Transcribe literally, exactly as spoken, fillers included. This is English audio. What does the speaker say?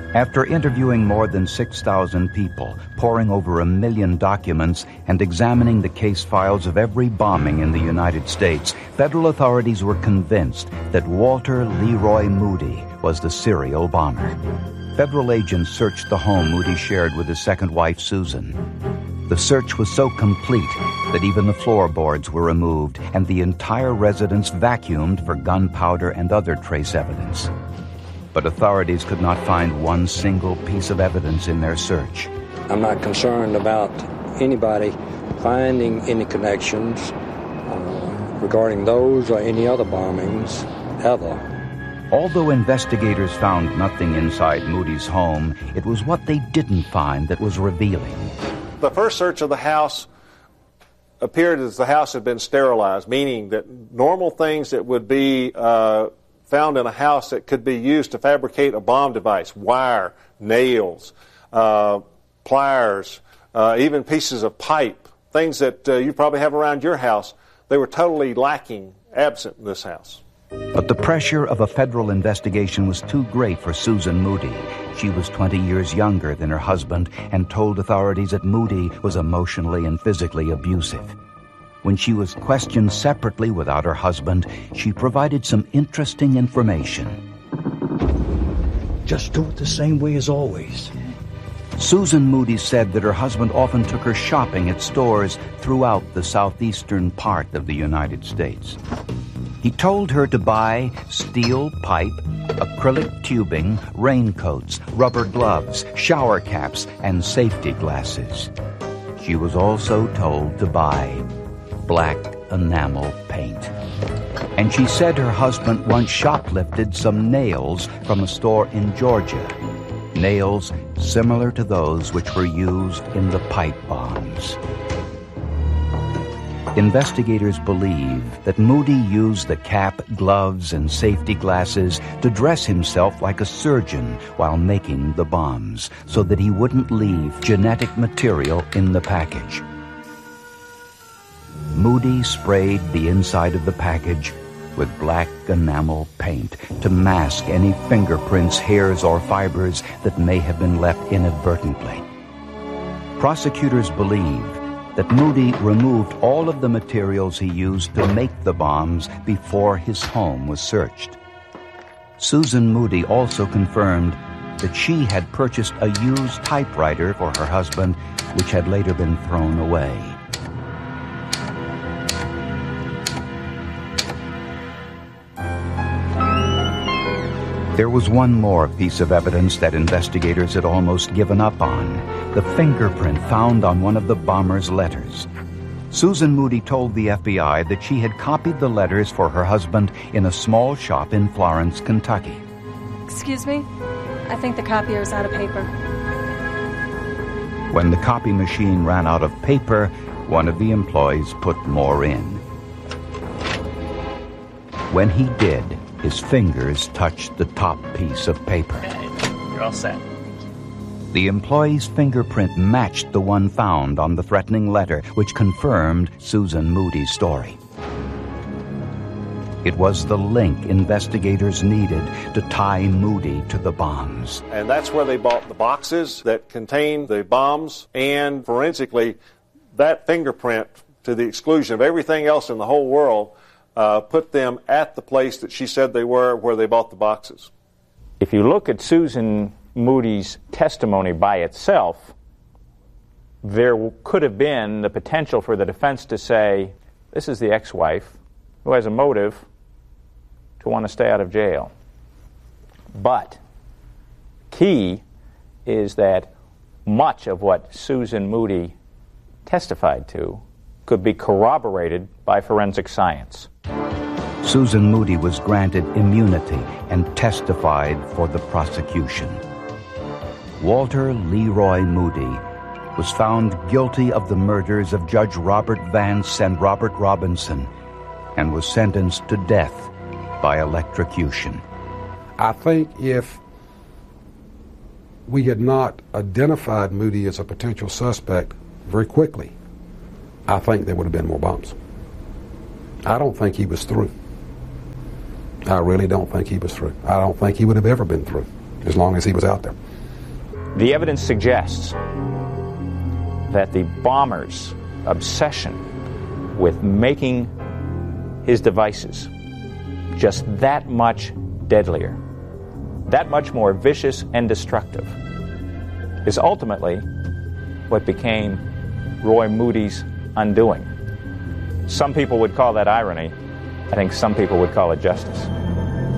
After interviewing more than six thousand people, poring over a million documents, and examining the case files of every bombing in the United States, federal authorities were convinced that Walter Leroy Moody was the serial bomber. Federal agents searched the home Moody shared with his second wife, Susan. The search was so complete that even the floorboards were removed and the entire residence vacuumed for gunpowder and other trace evidence. But authorities could not find one single piece of evidence in their search. I'm not concerned about anybody finding any connections uh, regarding those or any other bombings ever. Although investigators found nothing inside Moody's home, it was what they didn't find that was revealing. The first search of the house appeared as the house had been sterilized, meaning that normal things that would be uh, found in a house that could be used to fabricate a bomb device, wire, nails, uh, pliers, uh, even pieces of pipe, things that uh, you probably have around your house, they were totally lacking, absent in this house. But the pressure of a federal investigation was too great for Susan Moody. She was twenty years younger than her husband and told authorities that Moody was emotionally and physically abusive. When she was questioned separately without her husband, she provided some interesting information. Just do it the same way as always. Susan Moody said that her husband often took her shopping at stores throughout the southeastern part of the United States. He told her to buy steel pipe, acrylic tubing, raincoats, rubber gloves, shower caps, and safety glasses. She was also told to buy black enamel paint. And she said her husband once shoplifted some nails from a store in Georgia, nails similar to those which were used in the pipe bombs. Investigators believe that Moody used the cap, gloves, and safety glasses to dress himself like a surgeon while making the bombs, so that he wouldn't leave genetic material in the package. Moody sprayed the inside of the package with black enamel paint to mask any fingerprints, hairs, or fibers that may have been left inadvertently. Prosecutors believe that Moody removed all of the materials he used to make the bombs before his home was searched. Susan Moody also confirmed that she had purchased a used typewriter for her husband, which had later been thrown away. There was one more piece of evidence that investigators had almost given up on, the fingerprint found on one of the bomber's letters. Susan Moody told the F B I that she had copied the letters for her husband in a small shop in Florence, Kentucky. Excuse me? I think the copier is out of paper. When the copy machine ran out of paper, one of the employees put more in. When he did, his fingers touched the top piece of paper. You're all set. The employee's fingerprint matched the one found on the threatening letter, which confirmed Susan Moody's story. It was the link investigators needed to tie Moody to the bombs. And that's where they bought the boxes that contained the bombs, and forensically, that fingerprint, to the exclusion of everything else in the whole world, Uh, put them at the place that she said they were, where they bought the boxes. If you look at Susan Moody's testimony by itself, there could have been the potential for the defense to say, this is the ex-wife who has a motive to want to stay out of jail. But key is that much of what Susan Moody testified to could be corroborated by forensic science. Susan Moody was granted immunity and testified for the prosecution. Walter Leroy Moody was found guilty of the murders of Judge Robert Vance and Robert Robinson and was sentenced to death by electrocution. I think if we had not identified Moody as a potential suspect very quickly, I think there would have been more bombs. I don't think he was through. I really don't think he was through. I don't think he would have ever been through. as long as he was out there. The evidence suggests that the bomber's obsession with making his devices just that much deadlier, that much more vicious and destructive, is ultimately what became Roy Moody's undoing. Some people would call that irony. I think some people would call it justice.